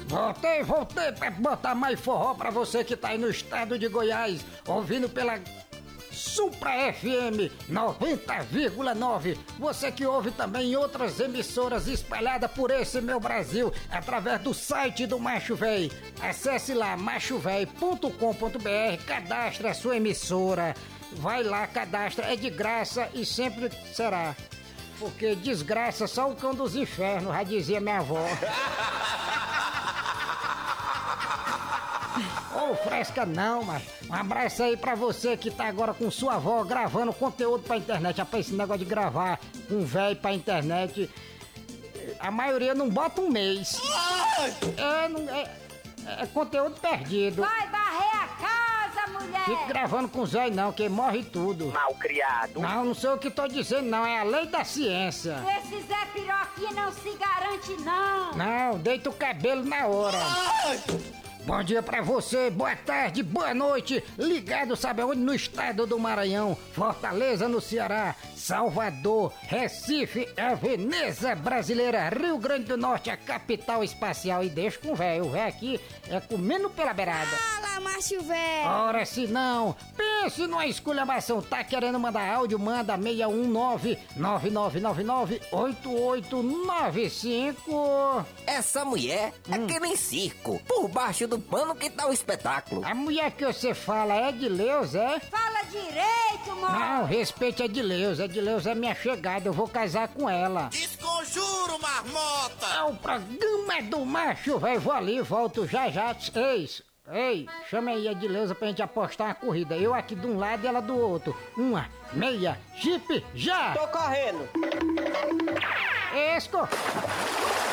Voltei pra botar mais forró pra você que tá aí no estado de Goiás, ouvindo pela Supra FM 90,9. Você que ouve também em outras emissoras espalhadas por esse meu Brasil, através do site do Macho Véi. Acesse lá machovéi.com.br, cadastre a sua emissora. Vai lá, cadastra, é de graça e sempre será. Porque desgraça só o cão dos infernos, já dizia minha avó. Ô, fresca não, mas um abraço aí pra você que tá agora com sua avó gravando conteúdo pra internet. Rapaz, esse negócio de gravar com velho pra internet, a maioria não bota um mês. É conteúdo perdido. Vai varrer a casa, mulher! Fica gravando com os velhos não, que morre tudo. Malcriado. Não sei o que tô dizendo não, é a lei da ciência. Esse Zé Piroquinha não se garante, não! Não, deita o cabelo na hora. Bom dia pra você, boa tarde, boa noite. Ligado, sabe aonde? No estado do Maranhão, Fortaleza no Ceará, Salvador, Recife, a Veneza brasileira, Rio Grande do Norte, a capital espacial. E deixa com o velho, o velho aqui é comendo pela beirada. Fala, macho velho! Ora se não, pense numa esculhambação. Tá querendo mandar áudio? Manda 619-9999-8895. Essa mulher é que nem circo. Por baixo do pano que tá o espetáculo. A mulher que você fala é Edileuza, é? Fala direito, moço! Não, respeite a Edileuza. Edileuza é minha chegada, eu vou casar com ela. Desconjuro, marmota! É o programa do Macho, velho. Vou ali, volto já. Ei, chama aí a Edileuza pra gente apostar uma corrida. Eu aqui de um lado e ela do outro. Uma, meia, jipe, já! Tô correndo. Esco!